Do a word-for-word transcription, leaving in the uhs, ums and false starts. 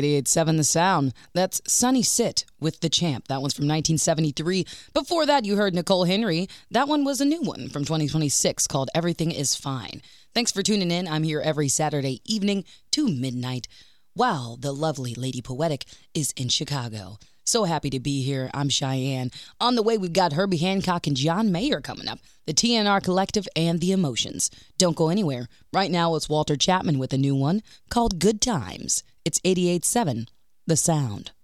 eighty-eight point seven The Sound. That's Sunny Sit with The Champ. That one's from nineteen seventy-three. Before that, you heard Nicole Henry. That one was a new one from twenty twenty-six called Everything Is Fine. Thanks for tuning in. I'm here every Saturday evening to midnight while the lovely Lady Poetic is in Chicago. So happy to be here. I'm Cheyenne. On the way, we've got Herbie Hancock and John Mayer coming up, the T N R Collective and the Emotions. Don't go anywhere. Right now, it's Walter Chapman with a new one called Good Times. It's eighty-eight point seven The Sound.